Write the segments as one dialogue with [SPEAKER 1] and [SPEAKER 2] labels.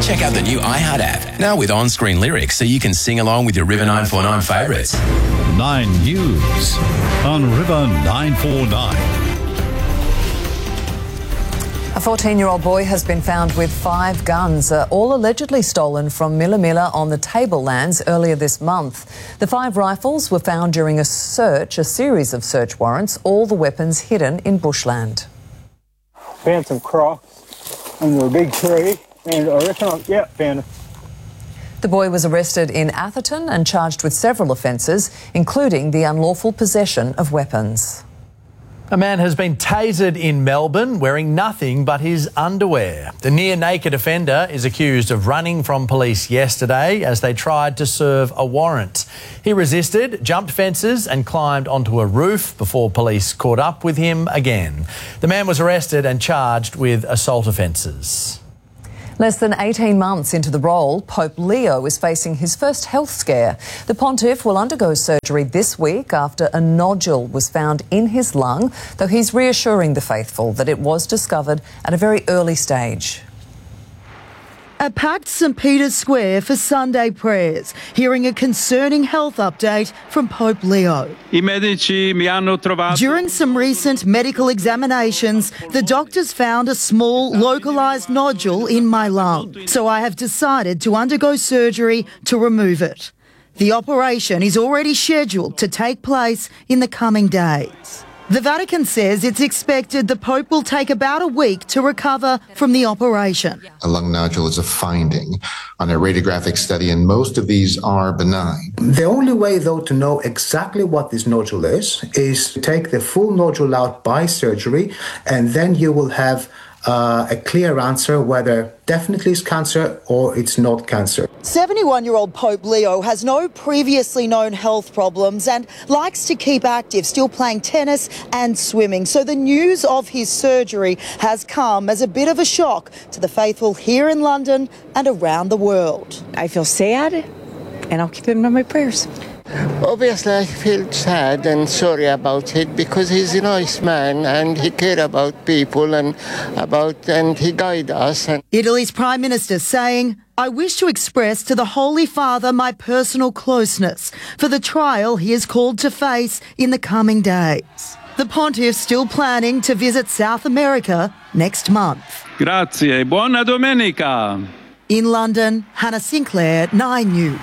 [SPEAKER 1] Check out the new iHeart app, now with on-screen lyrics so you can sing along with your River 949 favourites.
[SPEAKER 2] 9 News on River 949.
[SPEAKER 3] A 14-year-old boy has been found with 5 guns, all allegedly stolen from Milla Milla on the Tablelands earlier this month. The 5 rifles were found during a series of search warrants, all the weapons hidden in bushland.
[SPEAKER 4] Found some crocs under a big tree, and I reckon, found it.
[SPEAKER 3] The boy was arrested in Atherton and charged with several offences, including the unlawful possession of weapons.
[SPEAKER 5] A man has been tasered in Melbourne wearing nothing but his underwear. The near-naked offender is accused of running from police yesterday as they tried to serve a warrant. He resisted, jumped fences and climbed onto a roof before police caught up with him again. The man was arrested and charged with assault offences.
[SPEAKER 3] Less than 18 months into the role, Pope Leo is facing his first health scare. The pontiff will undergo surgery this week after a nodule was found in his lung, though he's reassuring the faithful that it was discovered at a very early stage.
[SPEAKER 6] A packed St Peter's Square for Sunday prayers, hearing a concerning health update from Pope Leo. During some recent medical examinations, the doctors found a small localised nodule in my lung, so I have decided to undergo surgery to remove it. The operation is already scheduled to take place in the coming days. The Vatican says it's expected the Pope will take about a week to recover from the operation.
[SPEAKER 7] A lung nodule is a finding on a radiographic study, and most of these are benign.
[SPEAKER 8] The only way, though, to know exactly what this nodule is to take the full nodule out by surgery, and then you will have a clear answer whether definitely it's cancer or it's not cancer.
[SPEAKER 6] 71-year-old Pope Leo has no previously known health problems and likes to keep active, still playing tennis and swimming. So the news of his surgery has come as a bit of a shock to the faithful here in London and around the world.
[SPEAKER 9] I feel sad, and I'll keep him in my prayers.
[SPEAKER 10] Obviously, I feel sad and sorry about it because he's a nice man and he cared about people and he guided us.
[SPEAKER 6] Italy's Prime Minister saying, "I wish to express to the Holy Father my personal closeness for the trial he is called to face in the coming days." The Pontiff still planning to visit South America next month.
[SPEAKER 11] Grazie, buona domenica.
[SPEAKER 6] In London, Hannah Sinclair, 9 News.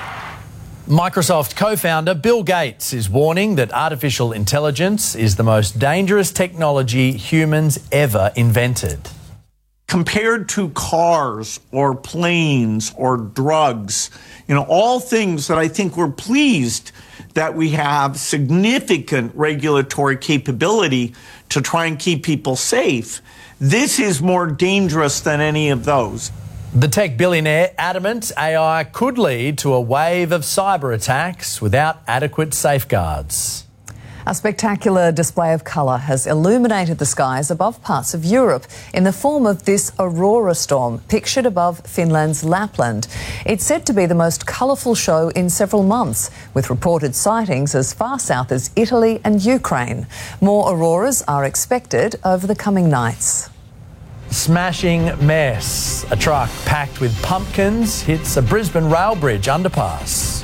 [SPEAKER 5] Microsoft co-founder Bill Gates is warning that artificial intelligence is the most dangerous technology humans ever invented.
[SPEAKER 12] Compared to cars or planes or drugs, all things that I think we're pleased that we have significant regulatory capability to try and keep people safe. This is more dangerous than any of those.
[SPEAKER 5] The tech billionaire adamant AI could lead to a wave of cyber attacks without adequate safeguards.
[SPEAKER 3] A spectacular display of colour has illuminated the skies above parts of Europe in the form of this aurora storm pictured above Finland's Lapland. It's said to be the most colourful show in several months, with reported sightings as far south as Italy and Ukraine. More auroras are expected over the coming nights.
[SPEAKER 5] Smashing mess. A truck packed with pumpkins hits a Brisbane rail bridge underpass.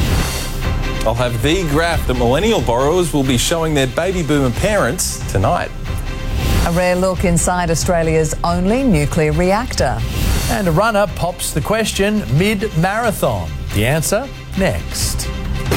[SPEAKER 13] I'll have the graph that millennial borrowers will be showing their baby boomer parents tonight.
[SPEAKER 3] A rare look inside Australia's only nuclear reactor.
[SPEAKER 5] And a runner pops the question mid-marathon. The answer next.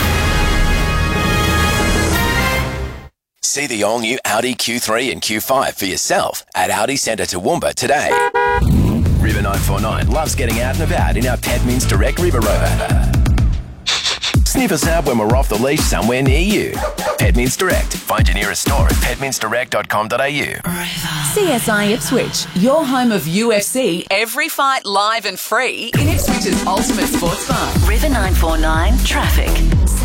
[SPEAKER 1] See the all-new Audi Q3 and Q5 for yourself at Audi Centre Toowoomba today. River 949 loves getting out and about in our Pedmins Direct River Rover. Sniff us out when we're off the leash somewhere near you. Pedmins Direct. Find your nearest store at pedminsdirect.com.au.
[SPEAKER 14] CSI Ipswich, your home of UFC, every fight live and free in Ipswich's ultimate sports bar. River 949 Traffic.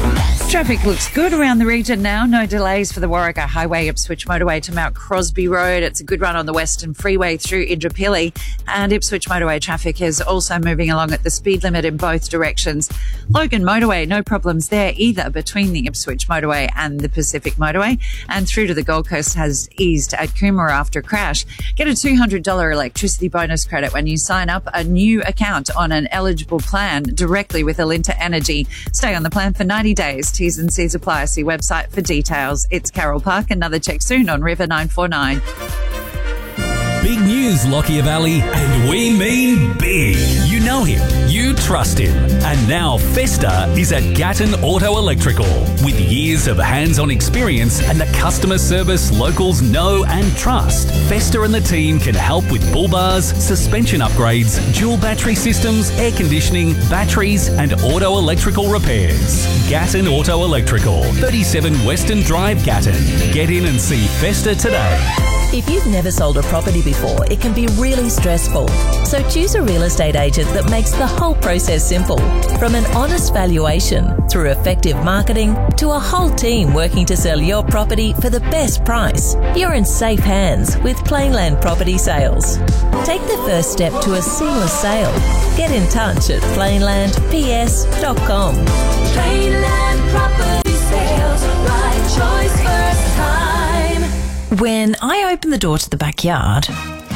[SPEAKER 15] Traffic looks good around the region now. No delays for the Warrego Highway, Ipswich Motorway to Mount Crosby Road. It's a good run on the Western Freeway through Indooroopilly. And Ipswich Motorway traffic is also moving along at the speed limit in both directions. Logan Motorway, no problems there either between the Ipswich Motorway and the Pacific Motorway. And through to the Gold Coast has eased at Coomera after a crash. Get a $200 electricity bonus credit when you sign up a new account on an eligible plan directly with Alinta Energy. Stay on the plan for 90 days. T's and C's apply. See website for details. It's Carol Park. Another check soon on River 949.
[SPEAKER 16] Big news, Lockyer Valley, and we mean big. You know him, you trust him. And now Festa is at Gatton Auto Electrical. With years of hands-on experience and the customer service locals know and trust, Festa and the team can help with bull bars, suspension upgrades, dual battery systems, air conditioning, batteries and auto electrical repairs. Gatton Auto Electrical, 37 Western Drive, Gatton. Get in and see Festa today.
[SPEAKER 17] If you've never sold a property before, it can be really stressful. So choose a real estate agent that makes the whole process simple. From an honest valuation, through effective marketing, to a whole team working to sell your property for the best price. You're in safe hands with Plainland Property Sales. Take the first step to a seamless sale. Get in touch at plainlandps.com.
[SPEAKER 14] Plainland Property Sales, right choice first time.
[SPEAKER 18] When I opened the door to the backyard,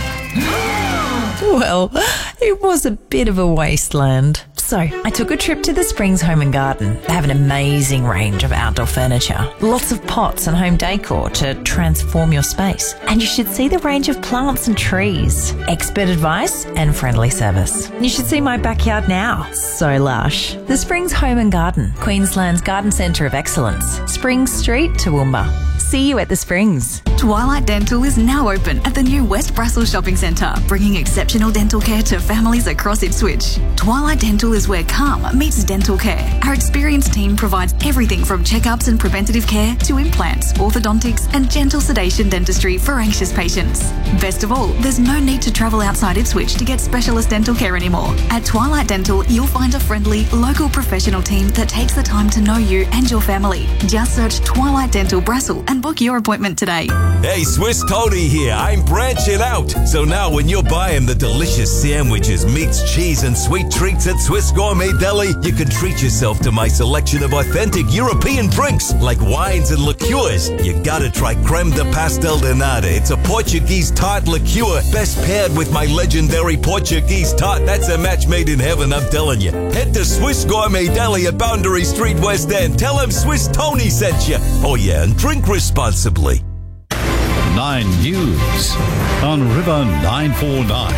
[SPEAKER 18] well, it was a bit of a wasteland. So I took a trip to the Springs Home and Garden. They have an amazing range of outdoor furniture, lots of pots and home decor to transform your space. And you should see the range of plants and trees, expert advice and friendly service. You should see my backyard now. So lush. The Springs Home and Garden, Queensland's garden centre of excellence. Springs Street, Toowoomba. See you at the Springs.
[SPEAKER 19] Twilight Dental is now open at the new West Brussels Shopping Centre, bringing exceptional dental care to families across Ipswich. Twilight Dental is where calm meets dental care. Our experienced team provides everything from checkups and preventative care to implants, orthodontics and gentle sedation dentistry for anxious patients. Best of all, there's no need to travel outside Ipswich to get specialist dental care anymore. At Twilight Dental, you'll find a friendly, local professional team that takes the time to know you and your family. Just search Twilight Dental Brassel and book your appointment today.
[SPEAKER 20] Hey, Swiss Tony here. I'm branching out. So now when you're buying the delicious sandwiches, meats, cheese, and sweet treats at Swiss Gourmet Deli, you can treat yourself to my selection of authentic European drinks like wines and liqueurs. You gotta try Creme de Pastel de Nata. It's a Portuguese tart liqueur, best paired with my legendary Portuguese tart. That's a match made in heaven, I'm telling you. Head to Swiss Gourmet Deli at Boundary Street, West End. Tell them Swiss Tony sent you. Oh yeah, and drink responsibly.
[SPEAKER 2] 9 News on River 949.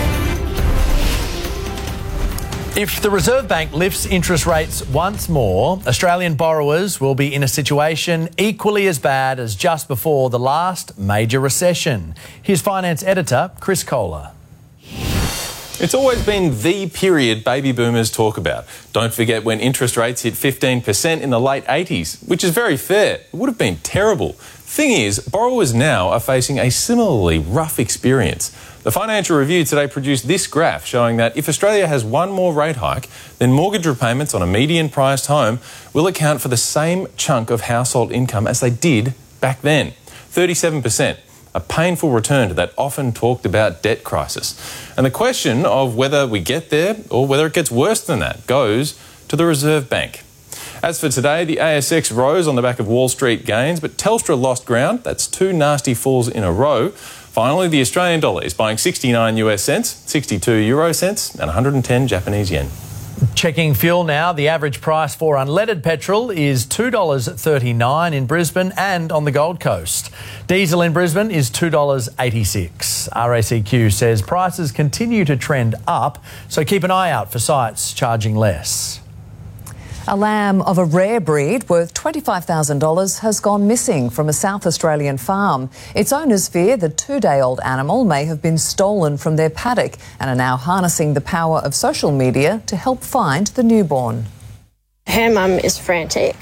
[SPEAKER 5] If the Reserve Bank lifts interest rates once more, Australian borrowers will be in a situation equally as bad as just before the last major recession. Here's finance editor Chris Kohler.
[SPEAKER 13] It's always been the period baby boomers talk about. Don't forget when interest rates hit 15% in the late 80s, which is very fair. It would have been terrible. Thing is, borrowers now are facing a similarly rough experience. The Financial Review today produced this graph showing that if Australia has one more rate hike, then mortgage repayments on a median-priced home will account for the same chunk of household income as they did back then, 37%. A painful return to that often talked about debt crisis. And the question of whether we get there or whether it gets worse than that goes to the Reserve Bank. As for today, the ASX rose on the back of Wall Street gains, but Telstra lost ground. That's 2 nasty falls in a row. Finally, the Australian dollar is buying 69 US cents, 62 euro cents and 110 Japanese yen.
[SPEAKER 5] Checking fuel now, the average price for unleaded petrol is $2.39 in Brisbane and on the Gold Coast. Diesel in Brisbane is $2.86. RACQ says prices continue to trend up, so keep an eye out for sites charging less.
[SPEAKER 3] A lamb of a rare breed worth $25,000 has gone missing from a South Australian farm. Its owners fear the 2-day-old animal may have been stolen from their paddock and are now harnessing the power of social media to help find the newborn.
[SPEAKER 21] Her mum is frantic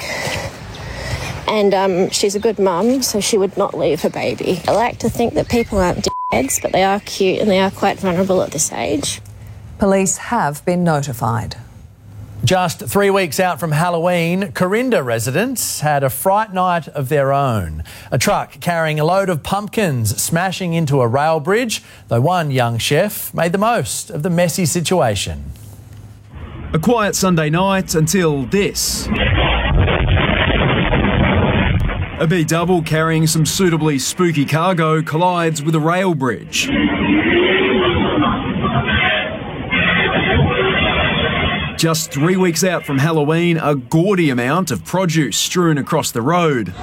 [SPEAKER 21] and she's a good mum, so she would not leave her baby. I like to think that people aren't dickheads, but they are cute and they are quite vulnerable at this age.
[SPEAKER 3] Police have been notified.
[SPEAKER 5] Just 3 weeks out from Halloween, Corinda residents had a fright night of their own. A truck carrying a load of pumpkins smashing into a rail bridge, though one young chef made the most of the messy situation.
[SPEAKER 4] A quiet Sunday night until this. A B-double carrying some suitably spooky cargo collides with a rail bridge. Just 3 weeks out from Halloween, a gaudy amount of produce strewn across the road.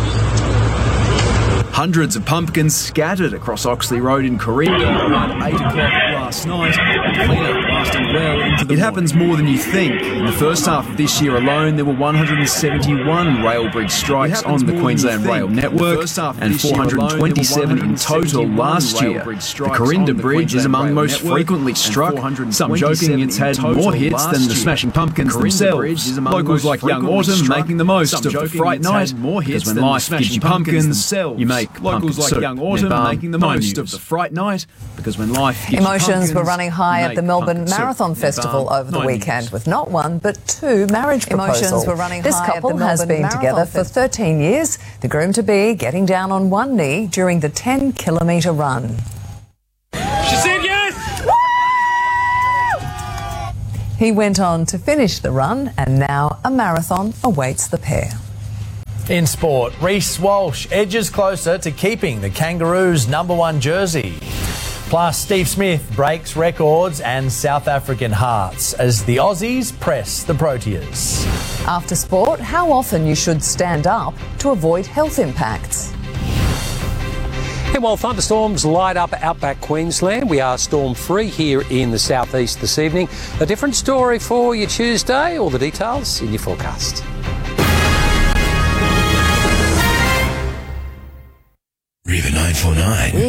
[SPEAKER 4] Hundreds of pumpkins scattered across Oxley Road in Corinda around 8 o'clock last night. The cleanup lasting well into the morning. It happens more than you think. In the first half of this year alone, there were 171 rail bridge strikes on the Queensland Rail network and 427 in total last year. The Corinda Bridge is among most frequently struck, some joking it's had more hits than the Smashing Pumpkins themselves. Locals like Young Autumn making the most of the Fright Night, because when life gives you pumpkins, you make locals like Young Autumn making the most of the Fright Night, because when life gives
[SPEAKER 3] Emotions were running high at the Melbourne Marathon Festival over the weekend, with not one but two marriage proposals. This couple has been together for 13 years. The groom-to-be getting down on one knee during the 10-kilometre run.
[SPEAKER 22] She said yes!
[SPEAKER 3] He went on to finish the run, and now a marathon awaits the pair.
[SPEAKER 5] In sport, Reece Walsh edges closer to keeping the Kangaroos' #1 jersey. Plus, Steve Smith breaks records and South African hearts as the Aussies press the Proteas.
[SPEAKER 3] After sport, how often you should stand up to avoid health impacts.
[SPEAKER 23] And while thunderstorms light up outback Queensland, we are storm-free here in the southeast this evening. A different story for your Tuesday. All the details in your forecast.
[SPEAKER 1] River 949.